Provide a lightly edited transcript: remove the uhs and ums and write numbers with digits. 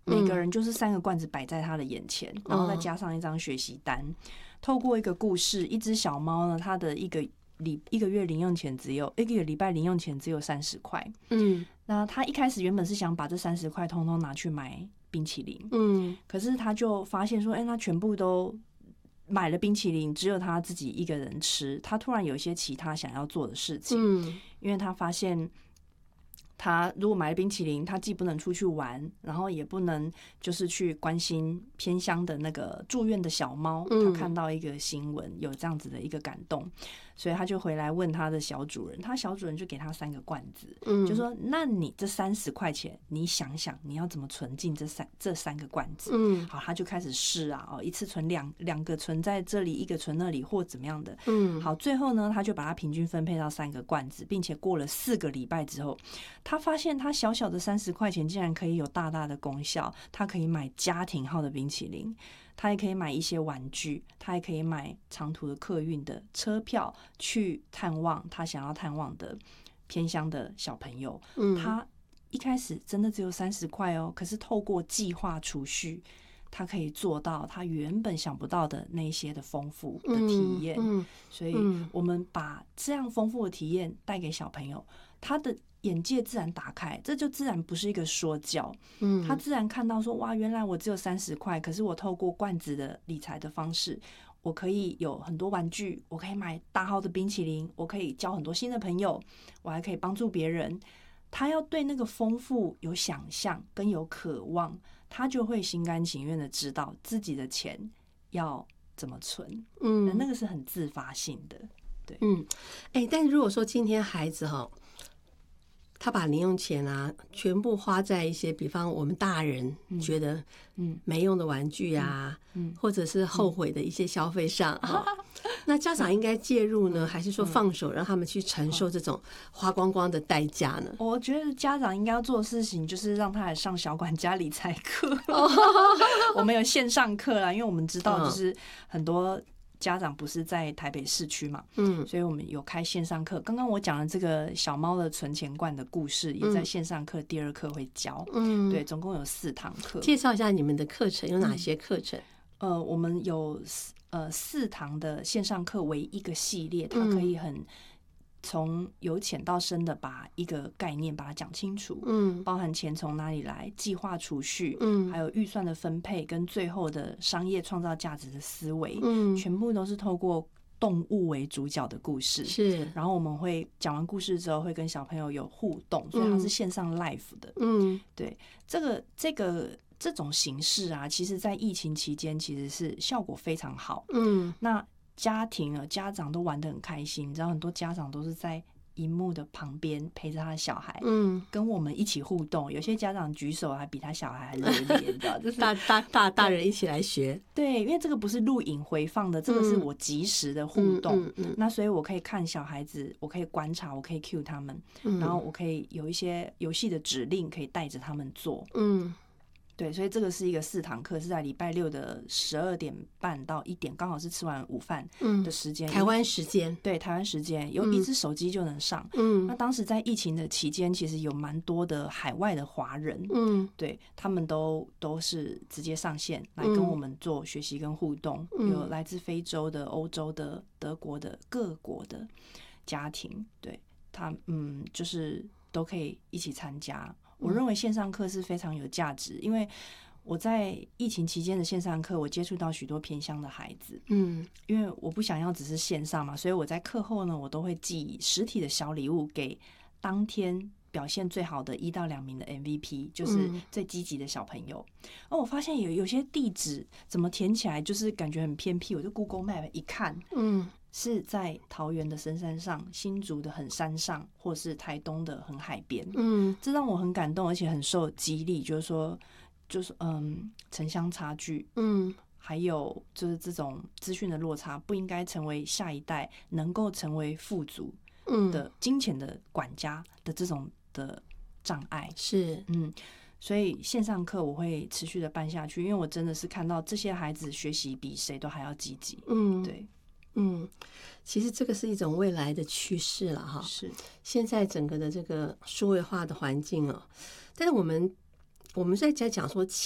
每个人就是3个罐子摆在他的眼前，然后再加上一张学习单，透过一个故事，一只小猫呢，它的一个月零用钱只有1个礼拜零用钱只有30块。那他一开始原本是想把这30块通通拿去买冰淇淋，可是他就发现说，他全部都买了冰淇淋，只有他自己一个人吃。他突然有一些其他想要做的事情，因为他发现他如果买了冰淇淋，他既不能出去玩，然后也不能就是去关心偏乡的那个住院的小猫。他看到一个新闻，有这样子的一个感动，所以他就回来问他的小主人，他小主人就给他3个罐子，就说那你这30块钱，你想想你要怎么存进这三个罐子。好，他就开始试啊，一次存两个存在这里，一个存那里，或怎么样的。好，最后呢，他就把它平均分配到3个罐子，并且过了4个礼拜之后，他发现他小小的30块钱竟然可以有大大的功效。他可以买家庭号的冰淇淋，他也可以买一些玩具，他也可以买长途的客运的车票去探望他想要探望的偏乡的小朋友。他一开始真的只有30块哦，可是透过计划储蓄，他可以做到他原本想不到的那些的丰富的体验。所以我们把这样丰富的体验带给小朋友，他的眼界自然打开，这就自然不是一个说教。他自然看到说，哇，原来我只有30块，可是我透过罐子的理财的方式，我可以有很多玩具，我可以买大号的冰淇淋，我可以交很多新的朋友，我还可以帮助别人。他要对那个丰富有想象跟有渴望，他就会心甘情愿的知道自己的钱要怎么存。那个是很自发性的。对， 但如果说今天孩子他把零用钱啊全部花在一些比方我们大人觉得没用的玩具啊，或者是后悔的一些消费上，那家长应该介入呢，还是说放手让他们去承受这种花光光的代价呢？ 我觉得家长应该要做的事情就是让他来上小管家理财课。我们有线上课啦，因为我们知道就是很多家长不是在台北市区嘛，所以我们有开线上课。刚刚我讲的这个小猫的存钱罐的故事，也在线上课第2课会教。对，总共有4堂课。 介绍一下你们的课程有哪些课程？ 我们有4堂的线上课为一个系列，它可以很从由浅到深的把一个概念把它讲清楚，包含钱从哪里来、计划储蓄，还有预算的分配，跟最后的商业创造价值的思维，全部都是透过动物为主角的故事。 是， 然后我们会讲完故事之后会跟小朋友有互动，所以它是线上 live 的。对，这种形式啊，其实在疫情期间其实是效果非常好。那家长都玩得很开心，你知道很多家长都是在荧幕的旁边陪着他的小孩，跟我们一起互动。有些家长举手还比他小孩还热烈，你知道，就是大人一起来学。 对，因为这个不是录影回放的，这个是我即时的互动。那所以我可以看小孩子，我可以观察，我可以 cue 他们，然后我可以有一些游戏的指令可以带着他们做。对，所以这个是一个4堂课，是在礼拜6的12点半到1点，刚好是吃完午饭的时间， 台湾时间。对， 台湾时间有一只手机就能上。那当时在疫情的期间，其实有蛮多的海外的华人，对，他们都是直接上线来跟我们做学习跟互动，有来自非洲的、欧洲的、德国的各国的家庭，对，他就是都可以一起参加。我认为线上课是非常有价值，因为我在疫情期间的线上课，我接触到许多偏乡的孩子。因为我不想要只是线上嘛，所以我在课后呢，我都会寄实体的小礼物给当天表现最好的1到2名的 MVP， 就是最积极的小朋友。我发现有些地址怎么填起来就是感觉很偏僻，我就 Google Map 一看，是在桃园的深山上、新竹的很山上，或是台东的很海边。这让我很感动，而且很受激励，就是城乡差距，还有就是这种资讯的落差，不应该成为下一代能够成为富足的金钱的管家的这种的障碍。 是， 所以线上课我会持续的办下去，因为我真的是看到这些孩子学习比谁都还要积极。对。 其实这个是一种未来的趋势了哈。 是， 现在整个的这个数位化的环境但是我们在讲说